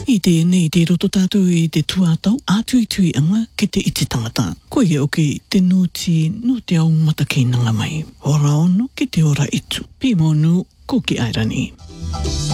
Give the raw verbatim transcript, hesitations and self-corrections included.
I te nei te roto tātou I te tuatau, ātui tui anga ke te iti tangata. Ko ia o ke te nuti no te au mata kei nanga mai. Ora ono ke te ora itu. Pimo nu ko ki airani.